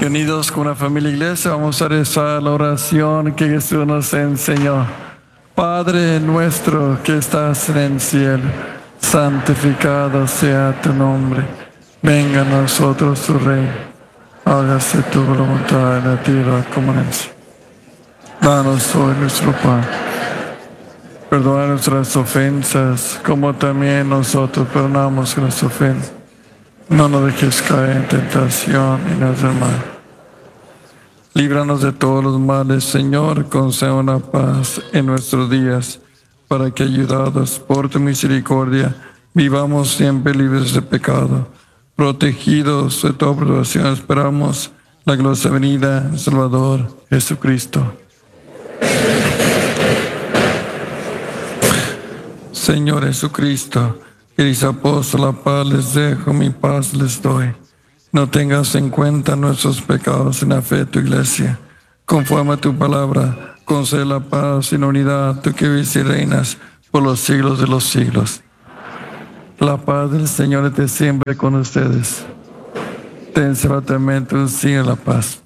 Y unidos con la familia iglesia vamos a rezar la oración que Jesús nos enseñó. Padre nuestro que estás en el cielo, santificado sea tu nombre. Venga a nosotros tu reino. Hágase tu voluntad en la tierra como en el cielo. Danos hoy nuestro pan. Perdona nuestras ofensas, como también nosotros perdonamos nuestras ofensas. No nos dejes caer en tentación y nos del mal. Líbranos de todos los males, Señor, concede una paz en nuestros días, para que, ayudados por tu misericordia, vivamos siempre libres de pecado. Protegidos de toda perturbación, esperamos la gloriosa venida del Salvador Jesucristo. Señor Jesucristo, que dice apóstol, la paz les dejo, mi paz les doy. No tengas en cuenta nuestros pecados en la fe de tu iglesia. Conforme a tu palabra, concede la paz y la unidad, tú que vives y reinas por los siglos de los siglos. La paz del Señor esté siempre con ustedes. Ten fraternalmente un signo de la paz.